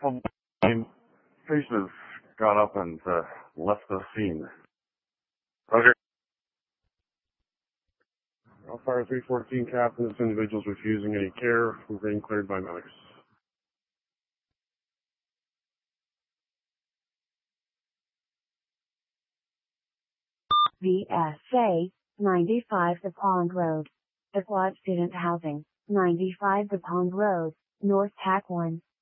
Well, patient has got up and left the scene. Okay. Alpha 314 Captain, this individual's refusing any care. We're being cleared by medics. VSA, 95 The Pond Road. The Quad Student Housing, 95 The Pond Road, North Tack 1.